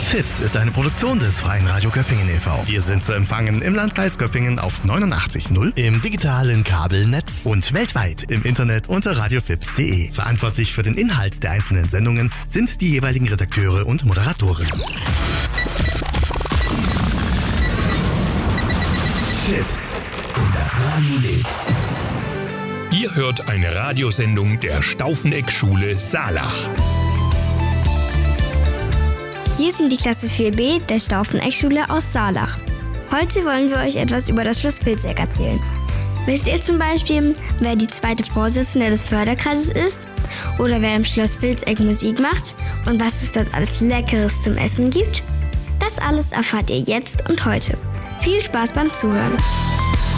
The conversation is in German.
FIPS ist eine Produktion des Freien Radio Göppingen e.V. Wir sind zu empfangen im Landkreis Göppingen auf 89.0, im digitalen Kabelnetz und weltweit im Internet unter radiofips.de. Verantwortlich für den Inhalt der einzelnen Sendungen sind die jeweiligen Redakteure und Moderatoren. FIPS. Und das Radio lebt. Ihr hört eine Radiosendung der Staufeneck-Schule Saalach. Hier sind die Klasse 4b der Staufeneck-Schule aus Saalach. Heute wollen wir euch etwas über das Schloss Vilseck erzählen. Wisst ihr zum Beispiel, wer die zweite Vorsitzende des Förderkreises ist? Oder wer im Schloss Vilseck Musik macht? Und was es dort alles Leckeres zum Essen gibt? Das alles erfahrt ihr jetzt und heute. Viel Spaß beim Zuhören.